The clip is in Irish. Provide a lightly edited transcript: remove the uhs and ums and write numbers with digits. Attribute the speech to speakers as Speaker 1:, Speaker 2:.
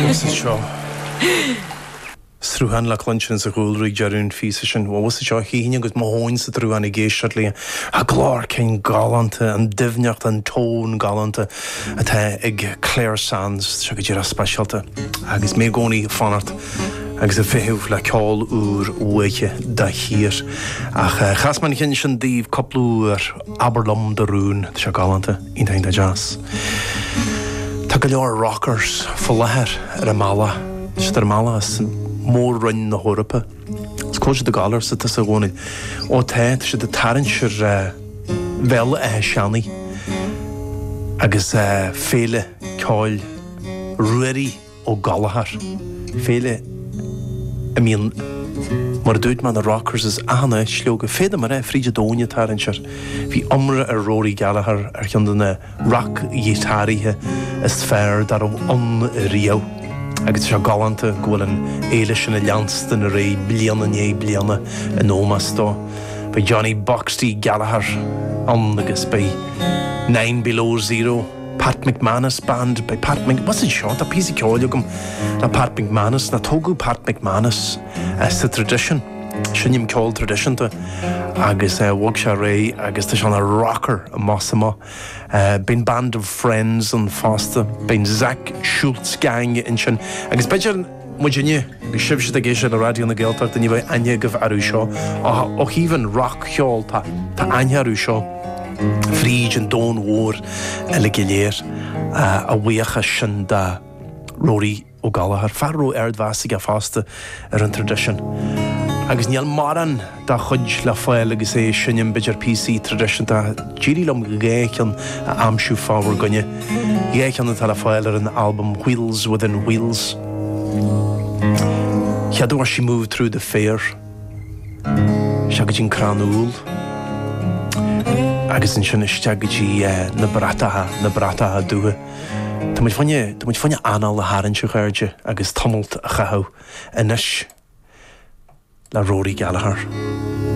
Speaker 1: What's it show? Srúhan le clunsin sa gúilrí dearún físa sin bhsa seo híine go móin sa trúhanna géisiart lí a glár cén galanta an dimhneacht an tón galanta atá ag Claire Sands se go dtíar a speisialta agus mé gcónaí fanart agus a fihiúh le ceáil úr uaiche de hir ach chasman chin sin díomh coplúr Aberlum de Rún se galanta intain de jazz. Tá go leor rockers fo lethir ar a mala ar mala mór rinn na Hórapa. Scóise de galar sa tas a gcónaí ó táid se de tarann sir bhela seannaí agus féle ceáil ruairí ó galahar féle I mean mar dúid man a rockers is anna slóga féidir mar fríide dóine tarann sir hí omra ar Rory Gallagher ar chean na rock ghitárithe is fearr dar ó an Rio agus se galanta ghfuil an éile sin na leanstan na ré bliana bliana in ómastá by Johnny Boxty Gallagher an agus by 9 Below Zero Pat McManus band by Pat McManus what's it shot a piece of ceáil na Pat McManus na tógu Pat McManus sa tradition sinnim ceáil tradition ta agus wog se ré agus tá sean a rocker a massama been band of friends an fásta been Zach Schultz gang in sin agus beidir muidirne gus sibh se a géisi na radio na Gaeltacht den bheith aine goh arú seo ó híhann rock cheáil tá aine arú seo fríd an dón mhór le giléir a bhuiacha sin de Rory O'Gallagher farró ardmheasig a fásta ar an tradition agus níl maran da chuid le fáil agus sinnim beidir PC tradition da ddírí lom géician a amsú fáhar gonne géician an tal fáil ar an album Wheels Within Wheels. Cheadú she moved through the fair se go dtín cranúil agus in sin iste go dtí na bratatha dúthe. Tá muid fanne anal le háann se chuirde agus tomult a chathú inis le Rory Gallagher.